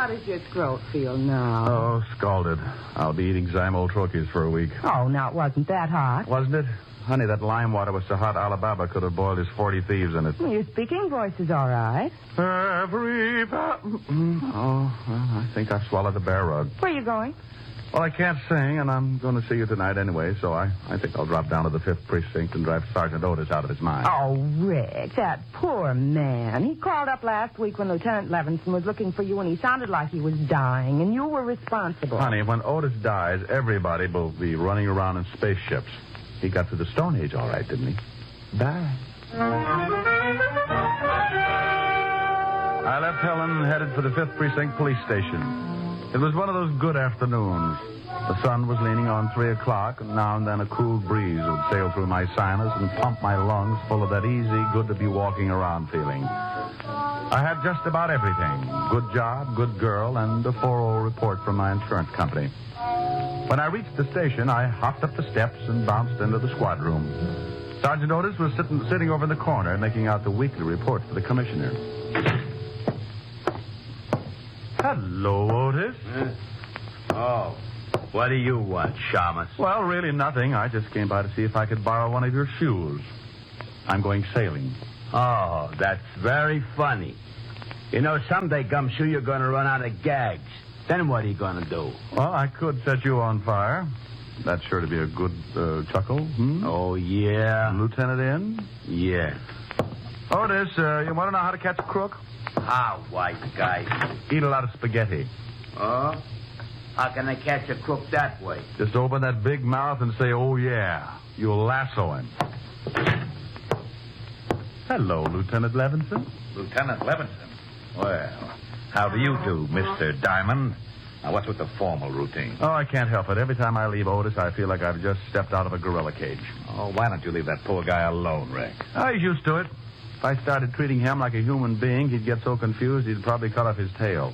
How does your throat feel now? Oh, scalded. I'll be eating Zymol troches for a week. Oh, now, it wasn't that hot. Wasn't it? Honey, that lime water was so hot Alibaba could have boiled his 40 thieves in it. Well, your speaking voice is all right. Oh, well, I think I've swallowed a bear rug. Where are you going? Well, I can't sing, and I'm going to see you tonight anyway, so I think I'll drop down to the 5th Precinct and drive Sergeant Otis out of his mind. Oh, Rick, that poor man. He called up last week when Lieutenant Levinson was looking for you, and he sounded like he was dying, and you were responsible. Honey, when Otis dies, everybody will be running around in spaceships. He got to the Stone Age all right, didn't he? Bye. I left Helen and headed for the 5th Precinct Police Station. It was one of those good afternoons. The sun was leaning on 3 o'clock, and now and then a cool breeze would sail through my sinus and pump my lungs full of that easy, good-to-be-walking-around feeling. I had just about everything. Good job, good girl, and a 4-0 report from my insurance company. When I reached the station, I hopped up the steps and bounced into the squad room. Sergeant Otis was sitting over in the corner, making out the weekly report for the commissioner. Hello, Otis. Oh. What do you want, Shamus? Well, really nothing. I just came by to see if I could borrow one of your shoes. I'm going sailing. Oh, that's very funny. You know, someday, Gumshoe, you're going to run out of gags. Then what are you going to do? Well, I could set you on fire. That's sure to be a good chuckle. Oh, yeah? Lieutenant in? Yeah. Otis, you want to know how to catch a crook? How, white guy? Eat a lot of spaghetti. Oh? How can I catch a crook that way? Just open that big mouth and say, oh, yeah. You'll lasso him. Hello, Lieutenant Levinson. Lieutenant Levinson? Well, how do you do, Mr. Diamond? Now, what's with the formal routine? Oh, I can't help it. Every time I leave Otis, I feel like I've just stepped out of a gorilla cage. Oh, why don't you leave that poor guy alone, Rick? Oh, he's used to it. If I started treating him like a human being, he'd get so confused he'd probably cut off his tail.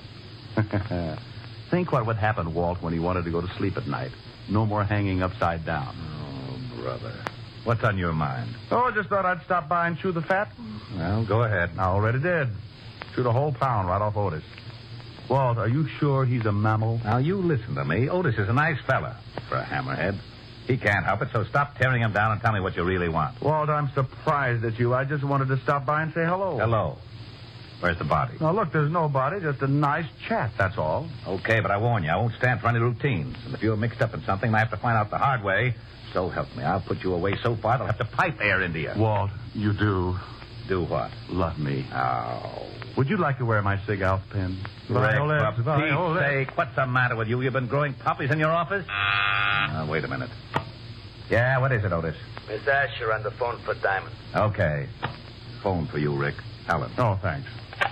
Think what would happen, Walt, when he wanted to go to sleep at night. No more hanging upside down. Oh, brother. What's on your mind? Oh, I just thought I'd stop by and chew the fat. Well, go ahead. I already did. Chewed a whole pound right off Otis. Walt, are you sure he's a mammal? Now, you listen to me. Otis is a nice fella for a hammerhead. He can't help it, so stop tearing him down and tell me what you really want. Walt, I'm surprised at you. I just wanted to stop by and say hello. Hello. Where's the body? Now, look, there's no body, just a nice chat, that's all. Okay, but I warn you, I won't stand for any routines. And if you're mixed up in something, I have to find out the hard way. So help me. I'll put you away so far they'll have to pipe air into you. Walt, you do. Do what? Love me. Oh. Would you like to wear my Sig Alf pin? Rick, for Pete's sake, what's the matter with you? You've been growing poppies in your office? Wait a minute. Yeah, what is it, Otis? Miss Asher on the phone for Diamond. Okay. Phone for you, Rick. Helen. Oh, thanks.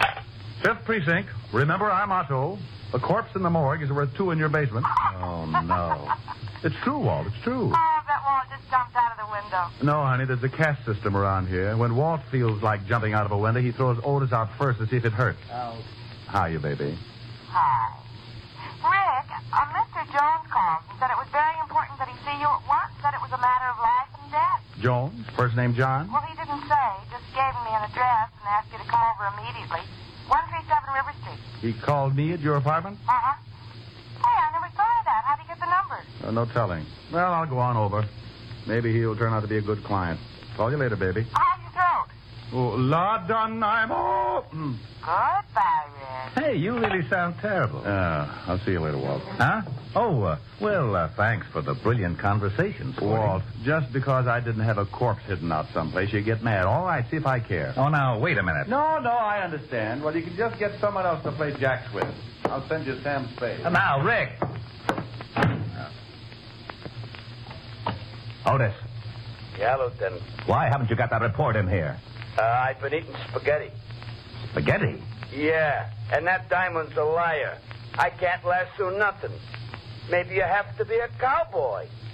5th Precinct. Remember, I'm Otto. The corpse in the morgue is worth 2 in your basement. Oh, no. It's true, Walt. It's true. Oh, that Walt just jumped out of the window. No, honey, there's a caste system around here. When Walt feels like jumping out of a window, he throws Otis out first to see if it hurts. Oh. How are you, baby? Hi. Rick, Mr. Jones called and said it was very important that he see you at once. Said it was a matter of life and death. Jones? First name John? Well, he didn't say. Just gave me an address and asked you to come over immediately. 137 River Street. He called me at your apartment? Uh-huh. Hey, I never thought of that. How'd he get the number? No telling. Well, I'll go on over. Maybe he'll turn out to be a good client. Call you later, baby. How's your throat? Oh, la done, I'm all... Goodbye, Rick. Hey, you really sound terrible. I'll see you later, Walt. Huh? Oh, thanks for the brilliant conversation, Sporty. Walt, just because I didn't have a corpse hidden out someplace, you get mad. All right, see if I care. Oh, now, wait a minute. No, I understand. Well, you can just get someone else to play jacks with. I'll send you Sam Spade. Now, Rick. Otis, Yeah, Lieutenant. why haven't you got that report in here? I've been eating spaghetti. Spaghetti? Yeah, and that Diamond's a liar. I can't lasso nothing. Maybe you have to be a cowboy.